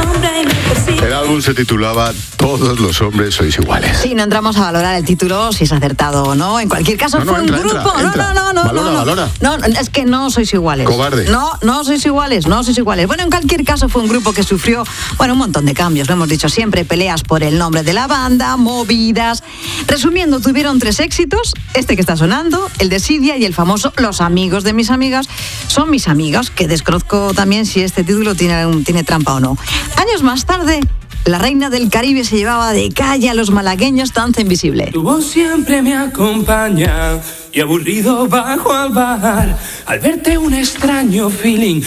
El álbum se titulaba Todos los hombres sois iguales. Sí, no entramos a valorar el título si es acertado o no. En cualquier caso fue un grupo. Valora. No, es que no sois iguales. Cobarde. No sois iguales. Bueno, en cualquier caso fue un grupo que sufrió, un montón de cambios, lo hemos dicho siempre, peleas por el nombre de la banda, movidas. Resumiendo, tuvieron 3 éxitos, este que está sonando, el de Sidia y el famoso Los amigos de mis amigas son mis amigas, que desconozco también si este título tiene trampa o no. Años más tarde, la reina del Caribe se llevaba de calle a los malagueños Danza Invisible. Tu voz siempre me acompaña y aburrido bajo al bar al verte un extraño feeling.